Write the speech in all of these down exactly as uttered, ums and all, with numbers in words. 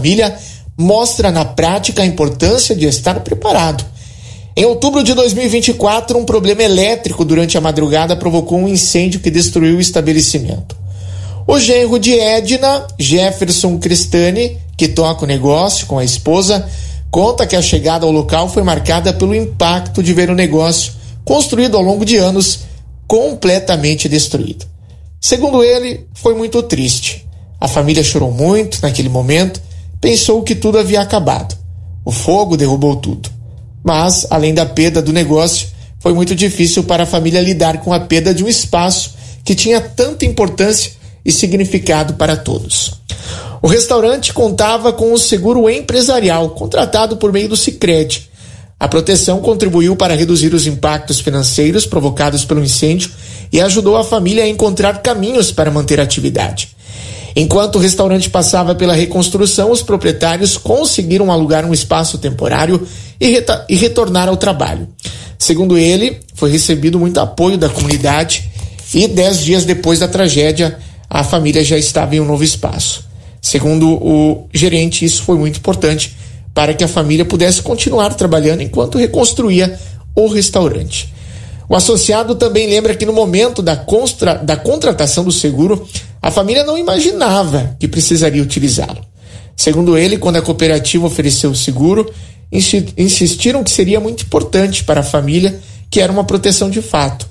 família mostra na prática a importância de estar preparado. Em outubro de dois mil e vinte e quatro, um problema elétrico durante a madrugada provocou um incêndio que destruiu o estabelecimento. O genro de Edna, Jefferson Cristani, que toca o negócio com a esposa, conta que a chegada ao local foi marcada pelo impacto de ver o negócio, construído ao longo de anos, completamente destruído. Segundo ele, foi muito triste. A família chorou muito naquele momento, pensou que tudo havia acabado. O fogo derrubou tudo. Mas, além da perda do negócio, foi muito difícil para a família lidar com a perda de um espaço que tinha tanta importância e significado para todos. O restaurante contava com um seguro empresarial contratado por meio do Sicredi. A proteção contribuiu para reduzir os impactos financeiros provocados pelo incêndio e ajudou a família a encontrar caminhos para manter a atividade. Enquanto o restaurante passava pela reconstrução, os proprietários conseguiram alugar um espaço temporário e, reta- e retornar ao trabalho. Segundo ele, foi recebido muito apoio da comunidade e dez dias depois da tragédia, a família já estava em um novo espaço. Segundo o gerente, isso foi muito importante para que a família pudesse continuar trabalhando enquanto reconstruía o restaurante. O associado também lembra que no momento da, constra, da contratação do seguro, a família não imaginava que precisaria utilizá-lo. Segundo ele, quando a cooperativa ofereceu o seguro, insistiram que seria muito importante para a família, que era uma proteção de fato.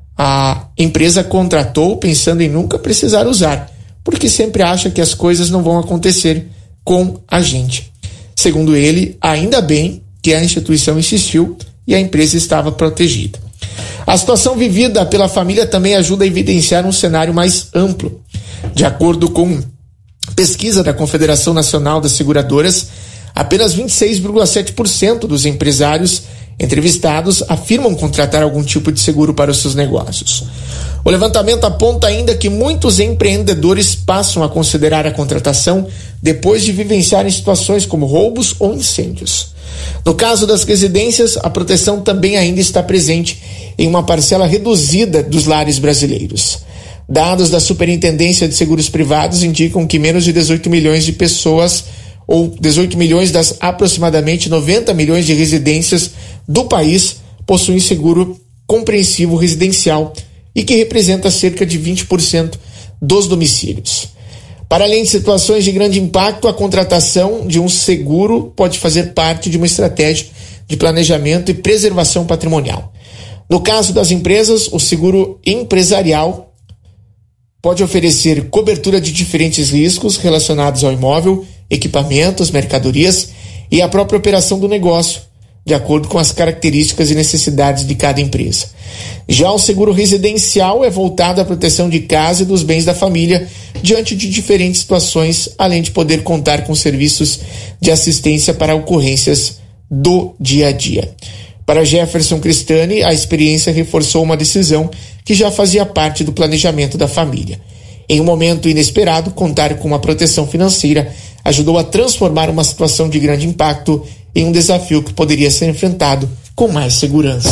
A empresa contratou pensando em nunca precisar usar, porque sempre acha que as coisas não vão acontecer com a gente. Segundo ele, ainda bem que a instituição insistiu e a empresa estava protegida. A situação vivida pela família também ajuda a evidenciar um cenário mais amplo. De acordo com pesquisa da Confederação Nacional das Seguradoras, apenas vinte e seis vírgula sete por cento dos empresários entrevistados afirmam contratar algum tipo de seguro para os seus negócios. O levantamento aponta ainda que muitos empreendedores passam a considerar a contratação depois de vivenciarem situações como roubos ou incêndios. No caso das residências, a proteção também ainda está presente em uma parcela reduzida dos lares brasileiros. Dados da Superintendência de Seguros Privados indicam que menos de dezoito milhões de pessoas, ou dezoito milhões das aproximadamente noventa milhões de residências do país, possuem seguro compreensivo residencial e que representa cerca de vinte por cento dos domicílios. Para além de situações de grande impacto, a contratação de um seguro pode fazer parte de uma estratégia de planejamento e preservação patrimonial. No caso das empresas, o seguro empresarial pode oferecer cobertura de diferentes riscos relacionados ao imóvel, equipamentos, mercadorias e a própria operação do negócio, de acordo com as características e necessidades de cada empresa. Já o seguro residencial é voltado à proteção de casa e dos bens da família diante de diferentes situações, além de poder contar com serviços de assistência para ocorrências do dia a dia. Para Jefferson Cristani, a experiência reforçou uma decisão que já fazia parte do planejamento da família. Em um momento inesperado, contar com uma proteção financeira ajudou a transformar uma situação de grande impacto em um desafio que poderia ser enfrentado com mais segurança.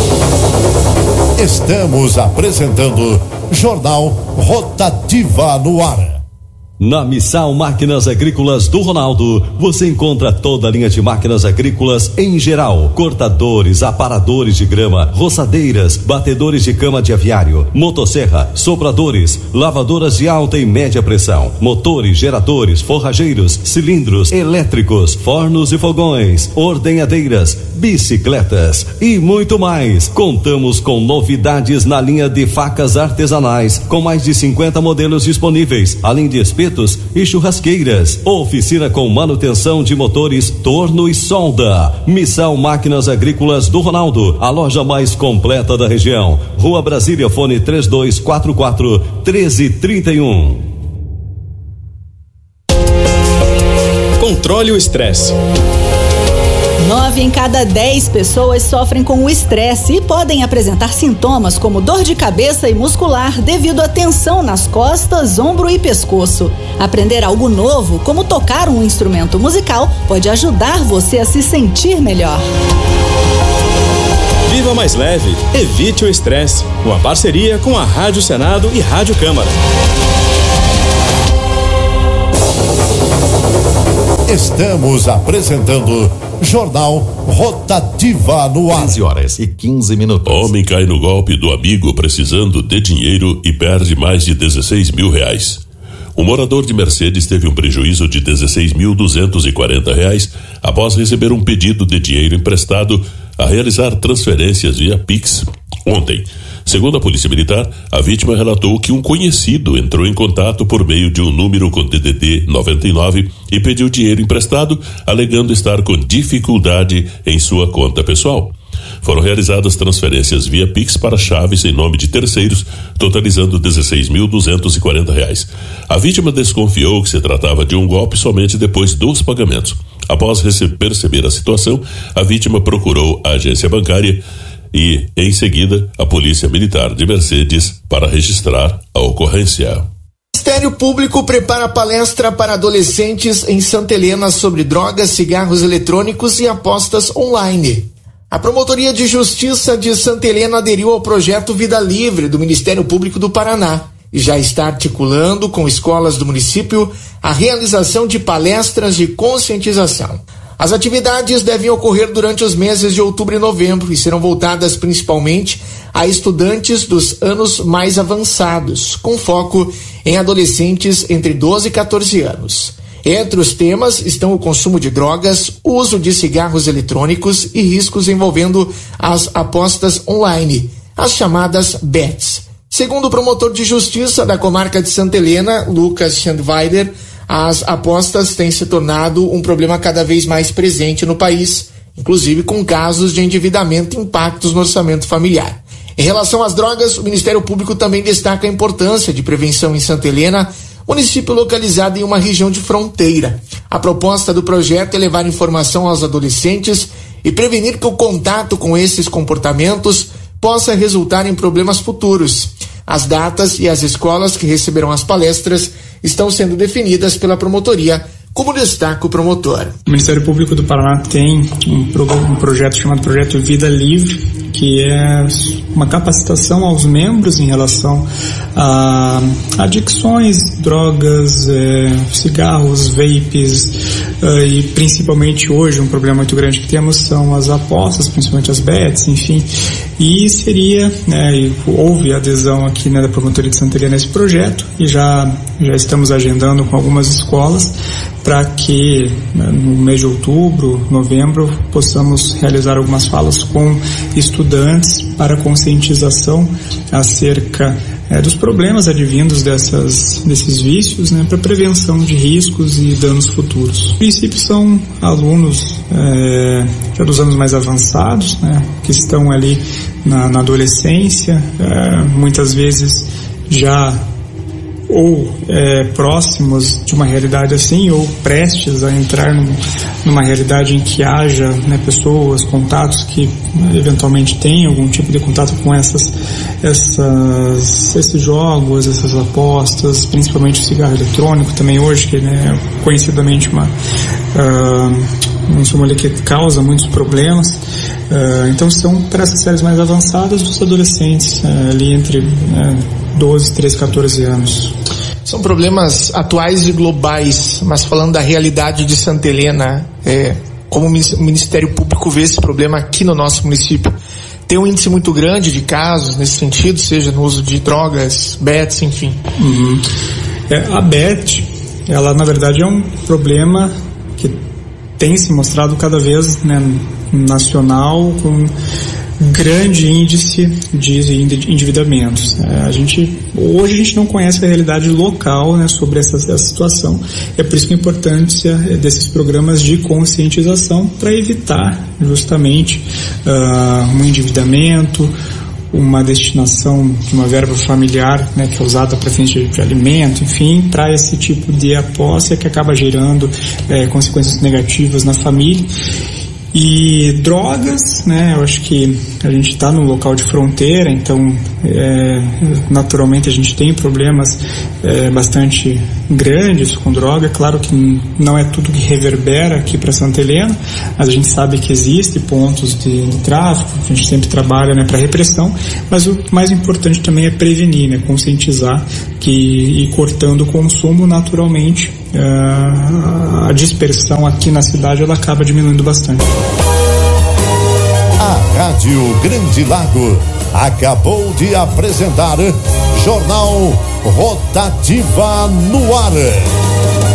Estamos apresentando Jornal Rotativa no Ar. Na Missal Máquinas Agrícolas do Ronaldo, você encontra toda a linha de máquinas agrícolas em geral: cortadores, aparadores de grama, roçadeiras, batedores de cama de aviário, motosserra, sopradores, lavadoras de alta e média pressão, motores, geradores, forrageiros, cilindros elétricos, fornos e fogões, ordenhadeiras, bicicletas e muito mais. Contamos com novidades na linha de facas artesanais, com mais de cinquenta modelos disponíveis, além de espetos e churrasqueiras. Oficina com manutenção de motores, torno e solda. Missal Máquinas Agrícolas do Ronaldo, a loja mais completa da região. Rua Brasília, fone três dois quatro quatro, um três três um. Controle o estresse. Nove em cada dez pessoas sofrem com o estresse e podem apresentar sintomas como dor de cabeça e muscular devido à tensão nas costas, ombro e pescoço. Aprender algo novo, como tocar um instrumento musical, pode ajudar você a se sentir melhor. Viva mais leve, evite o estresse. Uma parceria com a Rádio Senado e Rádio Câmara. Estamos apresentando Jornal Rotativa no ar. quinze horas e quinze minutos. Homem cai no golpe do amigo precisando de dinheiro e perde mais de dezesseis mil reais. Um morador de Mercedes teve um prejuízo de dezesseis mil duzentos e quarenta reais após receber um pedido de dinheiro emprestado a realizar transferências via Pix ontem. Segundo a Polícia Militar, a vítima relatou que um conhecido entrou em contato por meio de um número com D D D noventa e nove e pediu dinheiro emprestado, alegando estar com dificuldade em sua conta pessoal. Foram realizadas transferências via Pix para chaves em nome de terceiros, totalizando dezesseis mil duzentos e quarenta reais. A vítima desconfiou que se tratava de um golpe somente depois dos pagamentos. Após perceber a situação, a vítima procurou a agência bancária e, em seguida, a Polícia Militar de Mercedes para registrar a ocorrência. O Ministério Público prepara palestra para adolescentes em Santa Helena sobre drogas, cigarros eletrônicos e apostas online. A Promotoria de Justiça de Santa Helena aderiu ao projeto Vida Livre do Ministério Público do Paraná e já está articulando com escolas do município a realização de palestras de conscientização. As atividades devem ocorrer durante os meses de outubro e novembro e serão voltadas principalmente a estudantes dos anos mais avançados, com foco em adolescentes entre doze e quatorze anos. Entre os temas estão o consumo de drogas, o uso de cigarros eletrônicos e riscos envolvendo as apostas online, as chamadas bets. Segundo o promotor de justiça da comarca de Santa Helena, Lucas Schandweiler, as apostas têm se tornado um problema cada vez mais presente no país, inclusive com casos de endividamento e impactos no orçamento familiar. Em relação às drogas, o Ministério Público também destaca a importância de prevenção em Santa Helena, município localizado em uma região de fronteira. A proposta do projeto é levar informação aos adolescentes e prevenir que o contato com esses comportamentos possa resultar em problemas futuros. As datas e as escolas que receberão as palestras estão sendo definidas pela promotoria, como destaca o promotor. O Ministério Público do Paraná tem um, pro, um projeto chamado Projeto Vida Livre, que é uma capacitação aos membros em relação a adicções, drogas, é, cigarros, vapes, é, e principalmente hoje um problema muito grande que temos são as apostas, principalmente as bets, enfim. E seria, né, e houve adesão aqui, né, da Promotoria de Santa Helena nesse projeto e já, já estamos agendando com algumas escolas para que, né, no mês de outubro, novembro, possamos realizar algumas falas com estudantes para conscientização acerca é, dos problemas advindos dessas, desses vícios, né, para prevenção de riscos e danos futuros. No princípio são alunos é, já dos anos mais avançados, né, que estão ali na, na adolescência, é, muitas vezes já ou é, próximos de uma realidade assim, ou prestes a entrar num, numa realidade em que haja, né, pessoas, contatos que, né, eventualmente tenham algum tipo de contato com essas, essas, esses jogos, essas apostas, principalmente o cigarro eletrônico também hoje, que, né, é conhecidamente uma, uh, um insumo ali que causa muitos problemas. Uh, então são para essas séries mais avançadas dos adolescentes, uh, ali entre uh, doze, treze, quatorze anos. São problemas atuais e globais, mas falando da realidade de Santa Helena, é, como o Ministério Público vê esse problema aqui no nosso município? Tem um índice muito grande de casos nesse sentido, seja no uso de drogas, bets, enfim. Uhum. É, a bet, ela na verdade é um problema que tem se mostrado cada vez, né, nacional, com grande índice de endividamentos. É, a gente, hoje a gente não conhece a realidade local, né, sobre essa, essa situação. É por isso que a importância desses programas de conscientização para evitar justamente uh, um endividamento, uma destinação de uma verba familiar, né, que é usada para fins de, de alimento, enfim, para esse tipo de aposta que acaba gerando é, consequências negativas na família. E drogas, né, eu acho que a gente está num local de fronteira, então é, naturalmente a gente tem problemas é, bastante grandes com droga. Claro que não é tudo que reverbera aqui para Santa Helena, mas a gente sabe que existem pontos de, de tráfico, a gente sempre trabalha, né, para repressão, mas o mais importante também é prevenir, né, conscientizar que ir cortando o consumo naturalmente uh, a dispersão aqui na cidade ela acaba diminuindo bastante. A Rádio Grande Lago acabou de apresentar Jornal Rotativa no Ar.